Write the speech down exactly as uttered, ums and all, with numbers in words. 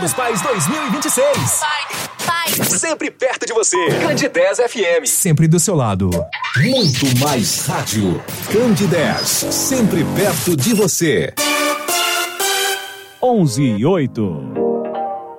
dos Pais dois mil e vinte e seis. Pai, pai. Sempre perto de você. Candidez F M. Sempre do seu lado. Muito mais rádio. Candidez, sempre perto de você. onze e oito.